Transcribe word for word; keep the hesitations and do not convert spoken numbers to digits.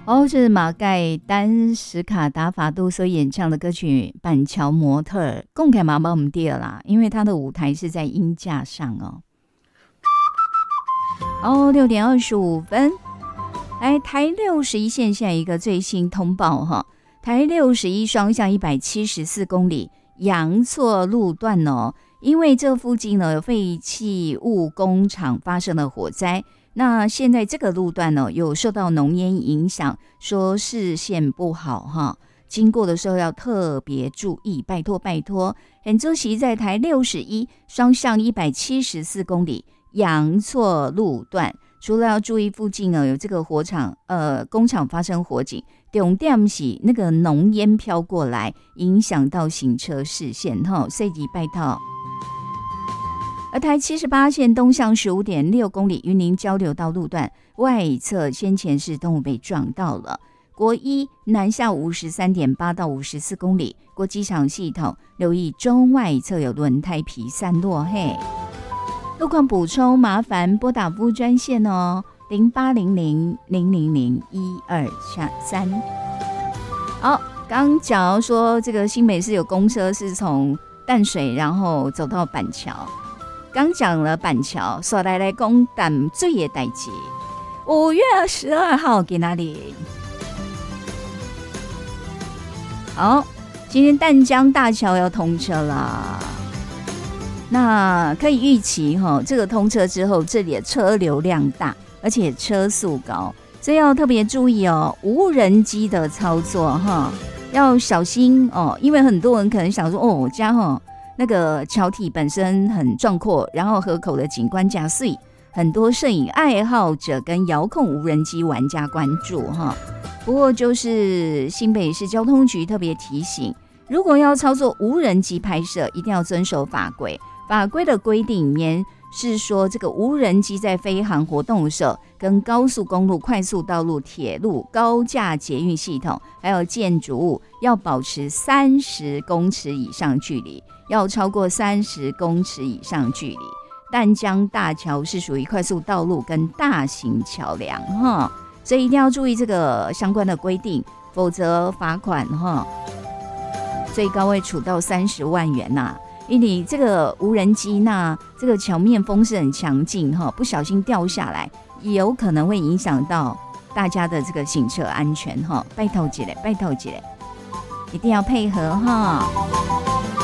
哦，这是马盖丹史卡达法度所演唱的歌曲《板桥模特儿》，共凯马帮我们第二啦，因为他的舞台是在鹰架上哦。哦，六点二十五分，来台六十一线现在一个最新通报哈，台六十一双向一百七十四公里阳错路段哦，因为这附近呢有废弃物工厂发生了火灾。那现在这个路段呢、哦，有受到浓烟影响，说视线不好哈，经过的时候要特别注意，拜托拜托。很周期在台六十一双向一百七十四公里阳错路段，除了要注意附近呢有这个火场呃工厂发生火警，重点是那个浓烟飘过来，影响到行车视线哈，所以拜托。而台七十八线东向十五点六公里云林交流道路段外侧先前是动物被撞到了。国一南下五十三点八到五十四公里，国机场系统留意中外侧有轮胎皮散落。嘿，路况补充麻烦拨打服务专线哦，零八零零零零零一二三。好，刚讲说这个新北市有公车是从淡水然后走到板桥。刚讲了板桥，所来来讲淡水的代志。五月十二号给哪里？好，今天淡江大桥要通车啦。那可以预期哈，这个通车之后，这里的车流量大，而且车速高，所以要特别注意哦，无人机的操作哈，要小心哦，因为很多人可能想说，哦，我家哈。那个桥体本身很壮阔，然后河口的景观加碎，很多摄影爱好者跟遥控无人机玩家关注哈。不过就是新北市交通局特别提醒，如果要操作无人机拍摄，一定要遵守法规。法规的规定里面是说，这个无人机在飞航活动的时候，跟高速公路、快速道路、铁路、高架捷运系统，还有建筑物要保持三十公尺以上距离。要超过三十公尺以上距离。淡江大桥是属于快速道路跟大型桥梁哈，所以一定要注意这个相关的规定，否则罚款哈，最高会处到三十万元呐、啊。因为你这个无人机，那这个桥面风势很强劲哈，不小心掉下来，也有可能会影响到大家的这个行车安全哈。拜托一下，拜托一下，一定要配合哈。